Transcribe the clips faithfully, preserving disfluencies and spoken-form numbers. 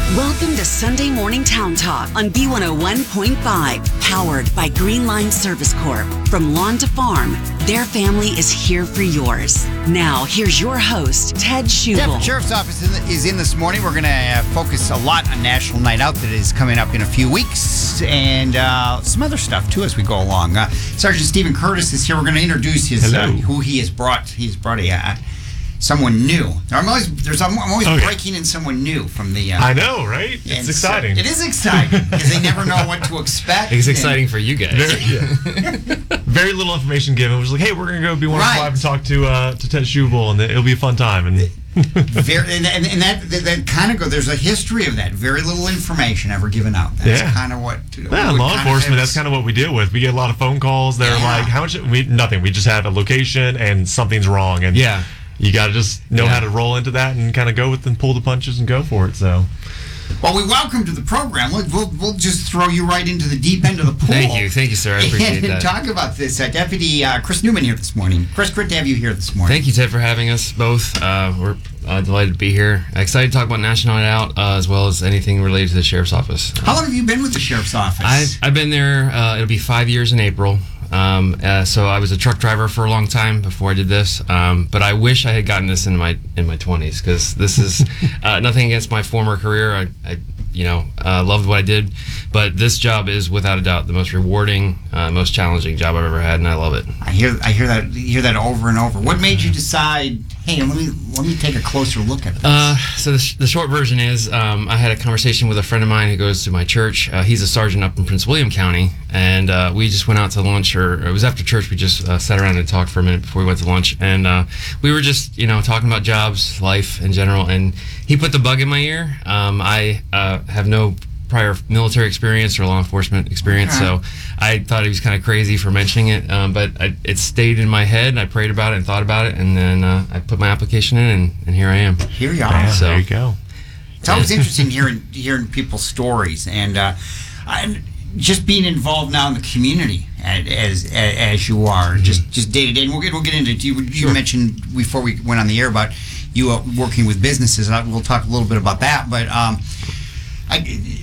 Welcome to Sunday Morning Town Talk on B one oh one point five, powered by Green Line Service Corp. From lawn to farm, their family is here for yours. Now, here's your host, Ted Schubel. Denver Sheriff's Office is in, is in this morning. We're going to uh, focus a lot on National Night Out that is coming up in a few weeks, and uh, some other stuff too as we go along. Uh, Sergeant Stephen Curtis is here. We're going to introduce his uh, who he has brought. He's brought a. Uh, Someone new. I'm always there's I'm always oh, yeah. breaking in someone new from the. Uh, I know, right? It's exciting. So it is exciting because they never know what to expect. It's exciting for you guys. Very, yeah. Very little information given. It was like, hey, we're gonna go B one oh five right. and talk to uh, to Ted Schubel, and it'll be a fun time. And very and, and, and that that, that kind of go. There's a history of that. Very little information ever given out. That's yeah. kind of what. Yeah, what law enforcement. That's kind of what we deal with. We get a lot of phone calls. They're yeah. like, how much? We nothing. We just have a location and something's wrong. And yeah. You got to just know yeah. how to roll into that and kind of go with and pull the punches and go for it. So, well, we welcome to the program. We'll, we'll, we'll just throw you right into the deep end of the pool. Thank you. Thank you, sir. I appreciate and that. Talk about this. Uh, Deputy uh, Chris Newman here this morning. Chris, great to have you here this morning. Thank you, Ted, for having us both. Uh, we're uh, delighted to be here. Excited to talk about National Night Out uh, as well as anything related to the Sheriff's Office. How long have you been with the Sheriff's Office? I've, I've been there. Uh, it'll be five years in April. Um, uh, so I was a truck driver for a long time before I did this, um, but I wish I had gotten this in my in my twenties because this is uh, nothing against my former career. I, I you know uh, loved what I did, but this job is without a doubt the most rewarding, uh, most challenging job I've ever had, and I love it. I hear I hear that hear that over and over. What made you decide? Hey, let me let me take a closer look at this. Uh, so the, sh- the short version is um, I had a conversation with a friend of mine who goes to my church. Uh, he's a sergeant up in Prince William County, and uh, we just went out to lunch, or, or it was after church. We just uh, sat around and talked for a minute before we went to lunch, and uh, we were just you know talking about jobs, life in general. And he put the bug in my ear. Um, I uh, have no prior military experience or law enforcement experience, okay. so I thought he was kind of crazy for mentioning it, um, but I, it stayed in my head, and I prayed about it and thought about it, and then uh, I put my application in, and, and here I am. Here you are. Yeah, so, there you go. It's always interesting hearing hearing people's stories, and uh, I, just being involved now in the community as as, as you are, mm-hmm. just just day to day. And we'll get we'll get into you. You sure. mentioned before we went on the air about you uh, working with businesses, and I, we'll talk a little bit about that, but. Um, I,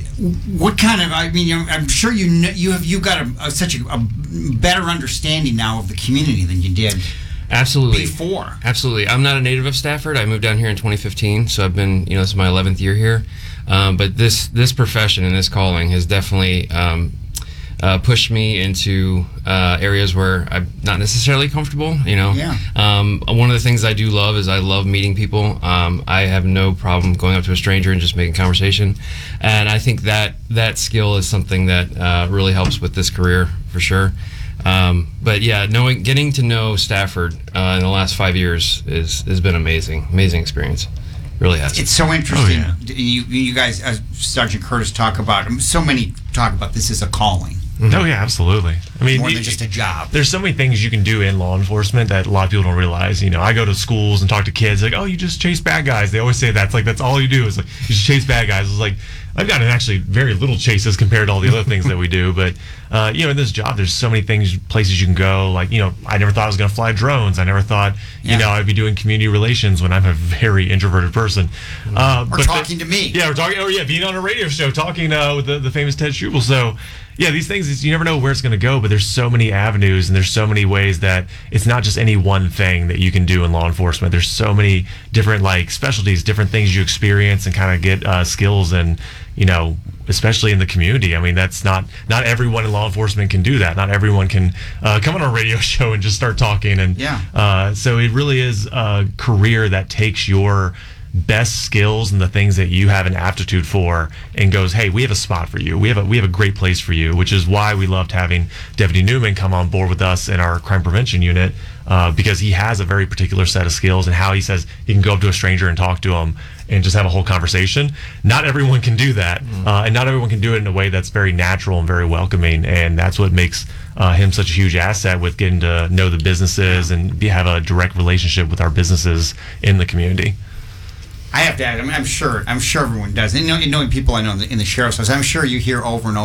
what kind of? I mean, I'm sure you know, you have you got a, a, such a, a better understanding now of the community than you did. Absolutely. Before. Absolutely. I'm not a native of Stafford. I moved down here in twenty fifteen, so I've been, you know, this is my eleventh year here. Um, but this this profession and this calling has definitely um, uh, pushed me into uh, areas where I'm not necessarily comfortable. You know. Yeah. Um, one of the things I do love is I love meeting people. Um, I have no problem going up to a stranger and just making conversation, and I think that that skill is something that uh, really helps with this career for sure. Um, but yeah, knowing, getting to know Stafford uh, in the last five years is has been amazing, amazing experience. Really has. It's so interesting. Oh, yeah. You you guys, as Sergeant Curtis, talk about. So many talk about this as a calling. Mm-hmm. Oh yeah, absolutely. I mean, more than you, just a job. There's so many things you can do in law enforcement that a lot of people don't realize. You know, I go to schools and talk to kids like, "Oh, you just chase bad guys." They always say that's like that's all you do is like you just chase bad guys. It's like I've gotten actually very little chases compared to all the other things that we do. But uh, you know, in this job, there's so many things, places you can go. Like you know, I never thought I was going to fly drones. I never thought yeah. you know I'd be doing community relations when I'm a very introverted person. Uh, or but talking the, to me. Yeah, we're talking. Oh yeah, being on a radio show, talking uh, with the, the famous Ted Schubel. So. Yeah, these things, is you never know where it's going to go, but there's so many avenues and there's so many ways that it's not just any one thing that you can do in law enforcement. There's so many different like specialties, different things you experience and kind of get uh, skills and, you know, especially in the community. I mean, that's not, not everyone in law enforcement can do that. Not everyone can uh, come on a radio show and just start talking. And yeah. uh, so it really is a career that takes your best skills and the things that you have an aptitude for and goes, hey, we have a spot for you. We have a we have a great place for you, which is why we loved having Deputy Newman come on board with us in our crime prevention unit uh, because he has a very particular set of skills and how he says he can go up to a stranger and talk to him and just have a whole conversation. Not everyone can do that, mm. uh, and not everyone can do it in a way that's very natural and very welcoming, and that's what makes uh, him such a huge asset with getting to know the businesses and be, have a direct relationship with our businesses in the community. I have to add, I mean, I'm sure, I'm sure everyone does. And knowing, knowing people I know in the, in the sheriff's office, I'm sure you hear over and over.